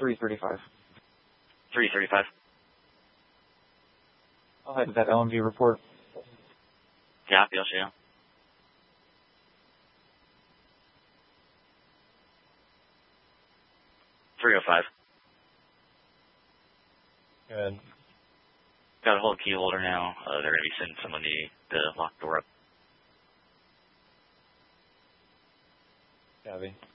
335. 335. I'll head to that LMV report. Copy, I'll show you. .305. Good. Got a whole key holder now. They're going to be sending somebody to lock the door up. Copy.